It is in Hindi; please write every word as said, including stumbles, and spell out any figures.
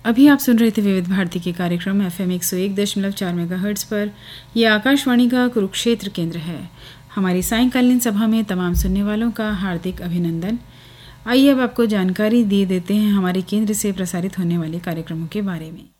अभी आप सुन रहे थे विविध भारती के कार्यक्रम एफ एम एक सौ एक दशमलव चार मेगाहर्ट्ज़ पर। यह आकाशवाणी का कुरुक्षेत्र केंद्र है। हमारी सायंकालीन सभा में तमाम सुनने वालों का हार्दिक अभिनंदन। आइए अब आपको जानकारी दे देते हैं हमारे केंद्र से प्रसारित होने वाले कार्यक्रमों के बारे में।